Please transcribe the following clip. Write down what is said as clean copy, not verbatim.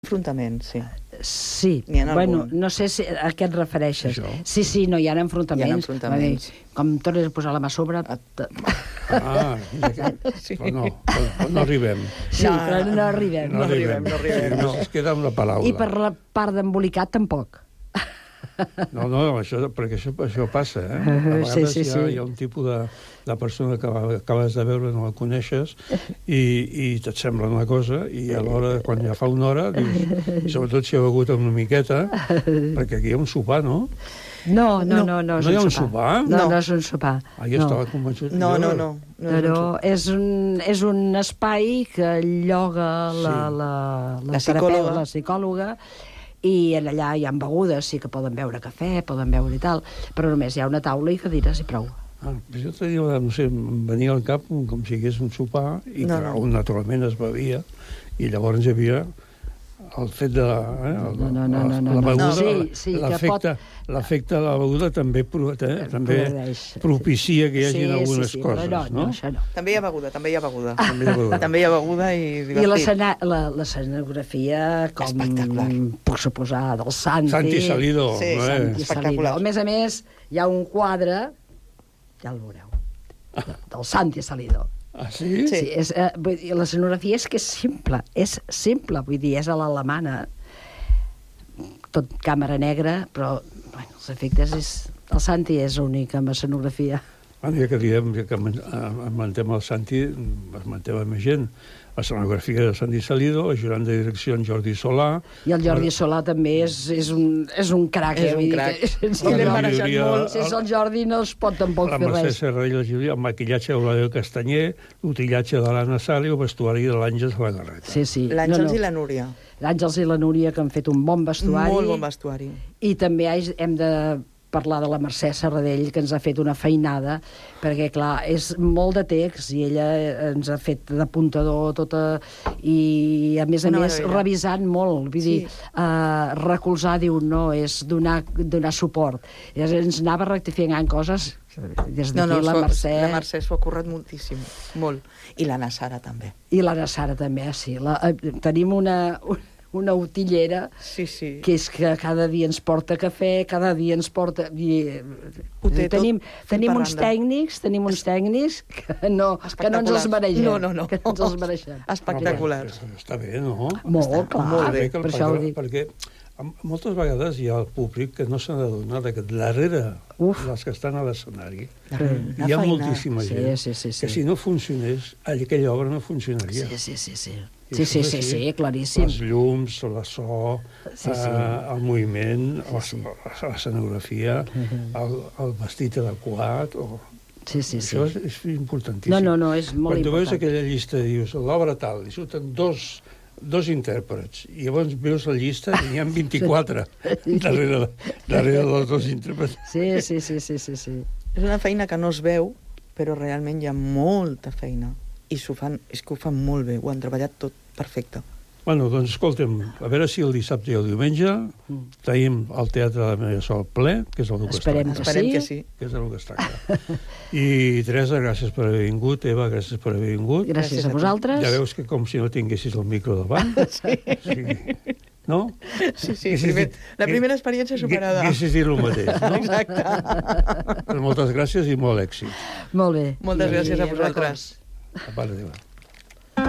Enfrontaments, sí. Sí, N'hi ha bueno, algun. no sé a què et refereixes. Això. Sí, no, hi ha enfrontaments. Hi ha enfrontaments. Com tornes a posar la mà a sobre... Sí. Però no arribem. Sí, No, però no arribem. no arribem. No, es queda amb la paraula. I per la part d'embolicat, tampoc. No, perquè això passa, eh? A vegades hi ha un tipus de persona que acabes de veure, no la coneixes, i et sembla una cosa, i alhora, quan ja fa una hora, dius, sobretot si ha begut una miqueta, perquè aquí hi ha un sopar, no? No és No hi ha un sopar? No és un sopar. Jo estava convençut. No. Però és un espai que lloga la psicòloga, i allà hi ha begudes, sí que poden beure cafè, poden beure i tal, però només hi ha una taula i cadires i prou. Jo tenia, no sé, em venia al cap com si hi hagués un sopar i que naturalment es bevia, i llavors hi havia el fet de la beguda, l'efecte de la beguda també propicia que hi hagi algunes coses, no? També hi ha beguda. També hi ha beguda i divertit. I l'escenografia, com puc suposar, del Santi Salido. Sí, espectacular. A més, hi ha un quadre, ja el veureu, del Santi Salido. Ah, sí? Sí, l'escenografia és que és simple, vull dir, és a l'alemana, tot càmera negra, però els efectes el Santi és únic amb escenografia. Ja que diem que esmentem el Santi, esmentem a més gent. L'escenografia de Santi Salido, ajudant de direcció en Jordi Solà. I el Jordi Solà també és un crac. És un crac. I l'hem barejat molt. Sense el Jordi no es pot tampoc fer res. La Mercè Serra i la Júlia, el maquillatge d'Eulàlia Castanyer, l'utillatge de l'Anna Sala i el vestuari de l'Àngels Lagarreta. Sí. L'Àngels i la Núria. L'Àngels i la Núria, que han fet un bon vestuari. Molt bon vestuari. I també hem de parlar de la Mercè Serradell, que ens ha fet una feinada, perquè, clar, és molt de text, i ella ens ha fet d'apuntador tota, i, a més, revisant molt, vull dir, recolzar, diu, no, és donar suport. I ens anava rectificant coses, des d'aquí la Mercè... La Mercè s'ho ha currat moltíssim, molt. I l'Anna Sara, també. I l'Anna Sara, també, sí. Tenim una utillera que és que cada dia ens porta cafè, cada dia ens porta... Tenim uns tècnics que no ens els mereixem. No. Que no ens els mereixem. Espectacular. Està bé, no? Molt, clar. Molt bé, per això ho dic. Perquè moltes vegades hi ha el públic que no s'ha d'adonat que darrere dels que estan a l'escenari hi ha moltíssima gent que si no funcionés, aquella obra no funcionaria. Sí, claríssim. Les llums, la so, el moviment, l'escenografia, el vestit adequat... Això és importantíssim. No, és molt important. Quan tu veus aquella llista, dius, l'obra tal, i surten dos intèrprets, i llavors veus la llista i n'hi ha 24 darrere dels dos intèrprets. Sí. És una feina que no es veu, però realment hi ha molta feina. I és que ho fan molt bé, ho han treballat tot perfecte. Bueno, doncs escolta'm, a veure si el dissabte i el diumenge tenim el Teatre de Mediasol ple, que és el que Esperem que sí. Que és el que està clar. I Teresa, gràcies per haver vingut. Eva, gràcies per haver vingut. Gràcies a vosaltres. Ja veus que com si no tinguessis el micro davant. Sí. No? Sí. La primera experiència superada. Haguessis dit el mateix, no? Exacte. Moltes gràcies i molt èxit. Molt bé. Moltes gràcies a vosaltres. A part de